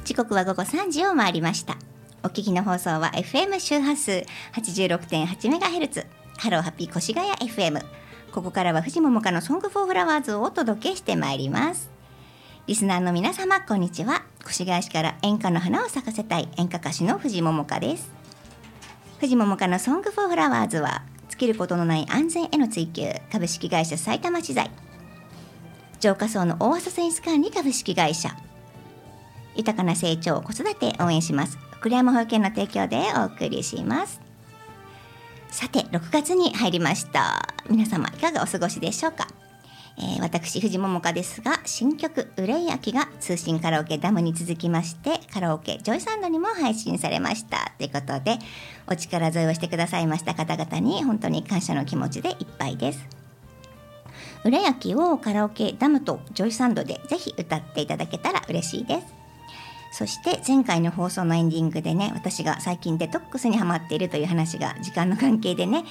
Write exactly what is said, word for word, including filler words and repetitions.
時刻はごごさんじを回りました。お聞きの放送は エフエム 周波数 はちじゅうろくてんはちメガヘルツ ハローハッピー越谷 エフエム。 ここからは藤桃香のソングフォーフラワーズをお届けしてまいります。リスナーの皆様こんにちは。越谷市から演歌の花を咲かせたい演歌歌手の藤桃香です。藤桃香のソングフォーフラワーズは尽きることのない安全への追求株式会社埼玉資材、浄化層の大麻泉質管理株式会社、豊かな成長子育て応援します栗山保育園の提供でお送りします。さてろくがつに入りました。皆様いかがお過ごしでしょうか。えー、私藤桃香ですが、新曲憂い秋が通信カラオケダムに続きましてカラオケジョイサンドにも配信されましたということで、お力添えをしてくださいました方々に本当に感謝の気持ちでいっぱいです。憂い秋をカラオケダムとジョイサンドでぜひ歌っていただけたら嬉しいです。そして前回の放送のエンディングでね、私が最近デトックスにハマっているという話が時間の関係でね